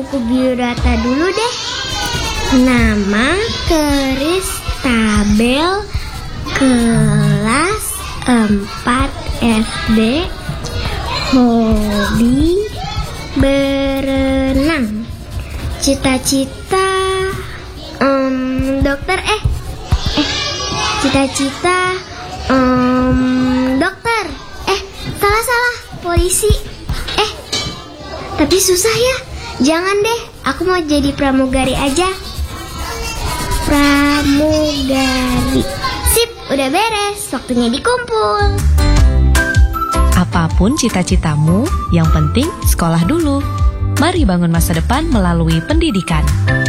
buku biodata dulu deh. Nama Kristabel, kelas 4 SD, hobi berenang, cita-cita dokter. Cita-cita dokter. Salah, polisi. Tapi susah ya. Jangan deh, aku mau jadi pramugari aja. Pramugari. Sip, udah beres. Waktunya dikumpul. Apapun cita-citamu, yang penting sekolah dulu. Mari bangun masa depan melalui pendidikan.